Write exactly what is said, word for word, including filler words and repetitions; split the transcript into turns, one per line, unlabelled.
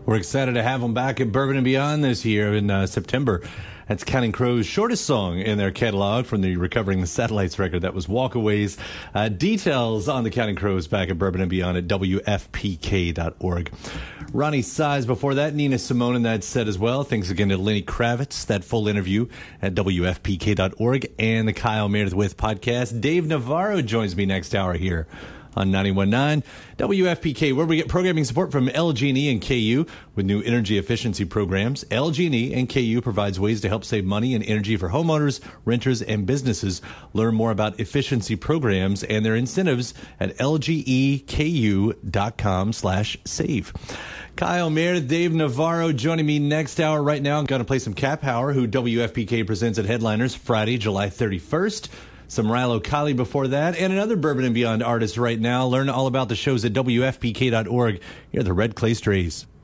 We're excited to have them back at Bourbon and Beyond this year in uh, September. That's Counting Crows' shortest song in their catalog from the Recovering the Satellites record. That was Walkaways. Uh, details on the Counting Crows back at Bourbon and Beyond at W F P K dot org. Ronnie Size before that, Nina Simone in that set as well. Thanks again to Lenny Kravitz. That full interview at W F P K dot org and the Kyle Meredith With podcast. Dave Navarro joins me next hour here on ninety-one point nine W F P K, where we get programming support from L G and E and K U with new energy efficiency programs. L G and E and K U provides ways to help save money and energy for homeowners, renters, and businesses. Learn more about efficiency programs and their incentives at L G E K U dot com slash save. Kyle Meredith, Dave Navarro joining me next hour. Right now, I'm going to play some Cap Power, who W F P K presents at Headliners Friday, July thirty-first. Some Rilo Kiley before that, and another Bourbon and Beyond artist right now. Learn all about the shows at W F P K dot org. Here are the Red Clay Strays.